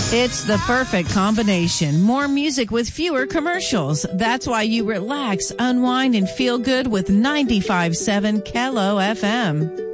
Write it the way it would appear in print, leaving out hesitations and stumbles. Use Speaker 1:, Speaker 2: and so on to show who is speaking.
Speaker 1: It's the perfect combination. More music with fewer commercials. That's why you relax, unwind, and feel good with 95.7 KELO FM.